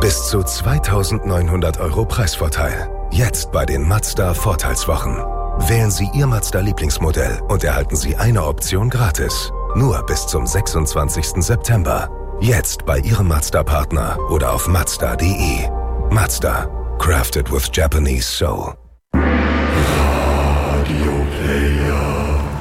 Bis zu 2.900 € Preisvorteil. Jetzt bei den Mazda Vorteilswochen. Wählen Sie Ihr Mazda-Lieblingsmodell und erhalten Sie eine Option gratis. Nur bis zum 26. September. Jetzt bei Ihrem Mazda-Partner oder auf Mazda.de. Mazda. Crafted with Japanese soul. Radio Player.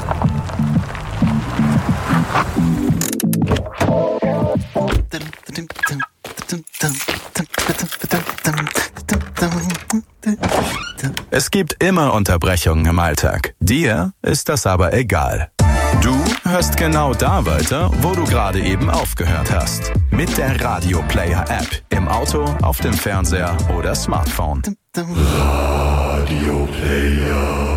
Es gibt immer Unterbrechungen im Alltag. Dir ist das aber egal. Du hörst genau da weiter, wo du gerade eben aufgehört hast. Mit der Radio Player App. Im Auto, auf dem Fernseher oder Smartphone. Radio Player.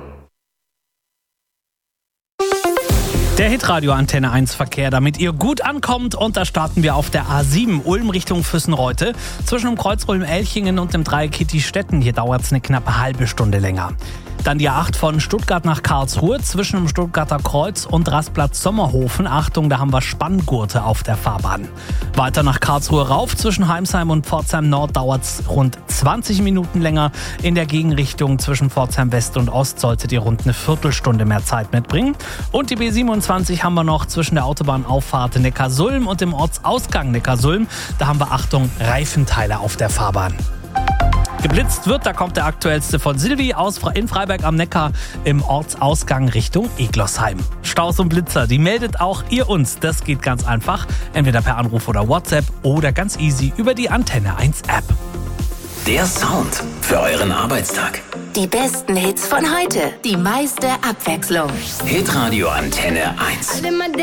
Der Hitradio Antenne 1 Verkehr, damit ihr gut ankommt. Und da starten wir auf der A7 Ulm Richtung Füssenreute. Zwischen dem Kreuz Ulm-Elchingen und dem Dreieck Kitti-Stetten. Hier dauert es eine knappe halbe Stunde länger. Dann die A8 von Stuttgart nach Karlsruhe zwischen dem Stuttgarter Kreuz und Rastplatz Sommerhofen. Achtung, da haben wir Spanngurte auf der Fahrbahn. Weiter nach Karlsruhe rauf. Zwischen Heimsheim und Pforzheim Nord dauert es rund 20 Minuten länger. In der Gegenrichtung zwischen Pforzheim West und Ost solltet ihr rund eine Viertelstunde mehr Zeit mitbringen. Und die B27 haben wir noch zwischen der Autobahnauffahrt Neckarsulm und dem Ortsausgang Neckarsulm. Da haben wir, Achtung, Reifenteile auf der Fahrbahn. Geblitzt wird, da kommt der aktuellste von Silvi in Freiberg am Neckar im Ortsausgang Richtung Eglossheim. Staus und Blitzer, die meldet auch ihr uns. Das geht ganz einfach, entweder per Anruf oder WhatsApp oder ganz easy über die Antenne 1 App. Der Sound für euren Arbeitstag. Die besten Hits von heute, die meiste Abwechslung. Hitradio Antenne 1.